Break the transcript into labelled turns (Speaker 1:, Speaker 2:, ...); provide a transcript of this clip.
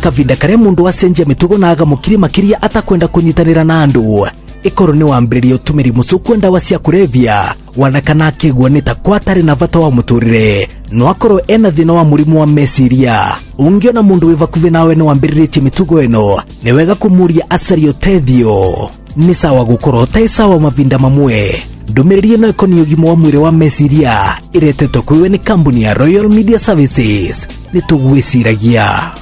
Speaker 1: kavinda karia mundu acenjia mitugo na agamukiri makiria atakwenda kunyitanira na andu ikoro ni wambiririo tumiri musuku ndawa cia kurevia wanakana akigwa nita kwatari na vata wa muturire no akoro ena thina wa murimu wa mesiria ungiona mundu wivakuve nawe ni wambiririe mitugo eno ni wega kumuria acario tethio ni sawa gukoro tai sawa mavinda mamwe ndumiriri no ikoni ugimo wa mwire wa mesiria iretetwo kwiwe ni kambuni ya Royal Media Services ni tugwiciragia.